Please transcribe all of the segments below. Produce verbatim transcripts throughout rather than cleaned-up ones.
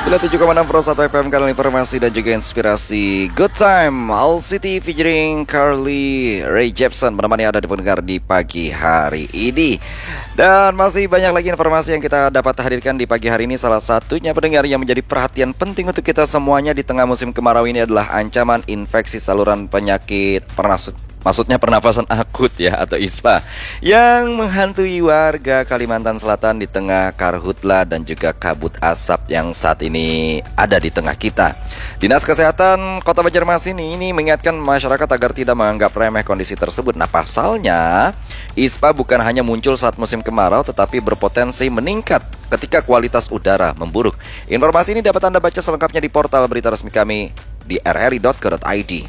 sembilan puluh tujuh koma enam Pro satu F M, kanal informasi dan juga inspirasi. Good Time, All City featuring Carly Rae Jepsen menemani Anda di pendengar di pagi hari ini. Dan masih banyak lagi informasi yang kita dapat hadirkan di pagi hari ini. Salah satunya pendengar yang menjadi perhatian penting untuk kita semuanya di tengah musim kemarau ini adalah ancaman infeksi saluran penyakit pernafasan. Maksudnya pernapasan akut ya, atau I S P A, yang menghantui warga Kalimantan Selatan di tengah karhutla dan juga kabut asap yang saat ini ada di tengah kita. Dinas Kesehatan Kota Banjarmasin ini mengingatkan masyarakat agar tidak menganggap remeh kondisi tersebut. Nah, pasalnya I S P A bukan hanya muncul saat musim kemarau, tetapi berpotensi meningkat ketika kualitas udara memburuk. Informasi ini dapat Anda baca selengkapnya di portal berita resmi kami di r r i dot co dot i d.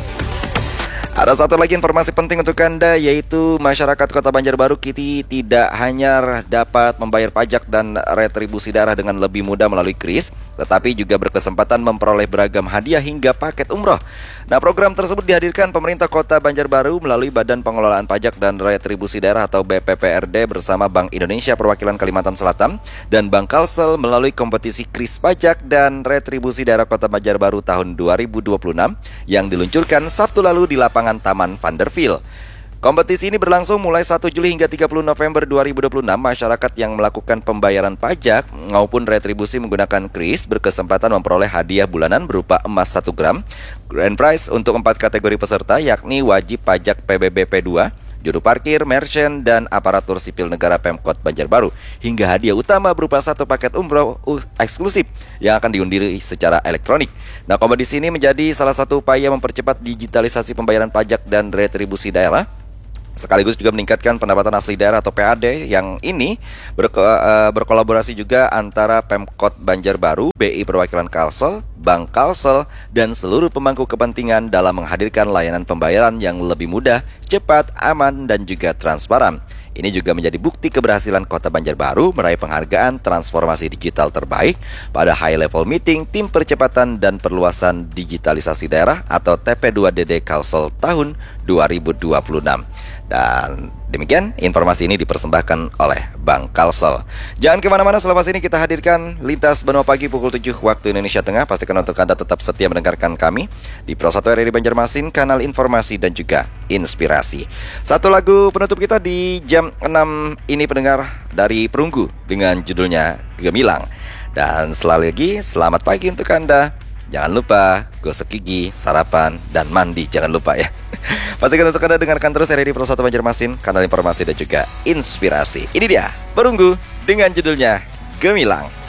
Ada satu lagi informasi penting untuk Anda, yaitu masyarakat Kota Banjarbaru kini tidak hanya dapat membayar pajak dan retribusi daerah dengan lebih mudah melalui kris, tetapi juga berkesempatan memperoleh beragam hadiah hingga paket umroh. Nah, program tersebut dihadirkan pemerintah Kota Banjarbaru melalui Badan Pengelolaan Pajak dan Retribusi Daerah atau B P P R D bersama Bank Indonesia Perwakilan Kalimantan Selatan dan Bank Kalsel melalui kompetisi kris pajak dan retribusi daerah Kota Banjarbaru tahun dua ribu dua puluh enam yang diluncurkan Sabtu lalu di lapangan Taman Vanderville. Kompetisi ini berlangsung mulai satu Juli hingga tiga puluh November dua ribu dua puluh enam. Masyarakat yang melakukan pembayaran pajak maupun retribusi menggunakan kris berkesempatan memperoleh hadiah bulanan berupa emas satu gram, grand prize untuk empat kategori peserta, yakni wajib pajak P B B P dua, juru parkir, merchant, dan aparatur sipil negara Pemkot Banjarbaru, hingga hadiah utama berupa satu paket umroh eksklusif yang akan diundihi secara elektronik. Nah, kompetisi ini menjadi salah satu upaya mempercepat digitalisasi pembayaran pajak dan retribusi daerah, sekaligus juga meningkatkan pendapatan asli daerah atau P A D. Yang ini berko, uh, berkolaborasi juga antara Pemkot Banjarbaru, B I Perwakilan Kalsel, Bank Kalsel, dan seluruh pemangku kepentingan dalam menghadirkan layanan pembayaran yang lebih mudah, cepat, aman, dan juga transparan. Ini juga menjadi bukti keberhasilan Kota Banjarbaru meraih penghargaan transformasi digital terbaik pada High Level Meeting Tim Percepatan dan Perluasan Digitalisasi Daerah atau T P dua D D Kalsel tahun dua ribu dua puluh enam. Dan demikian informasi ini dipersembahkan oleh Bank Kalsel. Jangan kemana-mana, selepas ini kita hadirkan Lintas Benua Pagi pukul tujuh waktu Indonesia Tengah. Pastikan untuk Anda tetap setia mendengarkan kami di Pro satu R R I Banjarmasin, kanal informasi dan juga inspirasi. Satu lagu penutup kita di jam enam ini pendengar, dari Perunggu dengan judulnya Gemilang. Dan selalu lagi selamat pagi untuk Anda. Jangan lupa gosok gigi, sarapan, dan mandi. Jangan lupa ya. Pastikan untuk Anda dengarkan terus R R I Pro satu Banjarmasin, kanal informasi dan juga inspirasi. Ini dia Perunggu dengan judulnya Gemilang.